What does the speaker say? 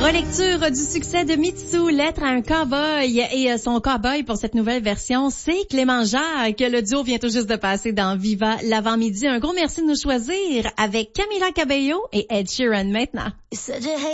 Relecture du succès de Mitsu, Lettre à un cowboy. Et son cowboy pour cette nouvelle version, c'est Clément Jacques. Le duo vient tout juste de passer dans Viva l'avant-midi. Un gros merci de nous choisir avec Camila Cabello et Ed Sheeran maintenant.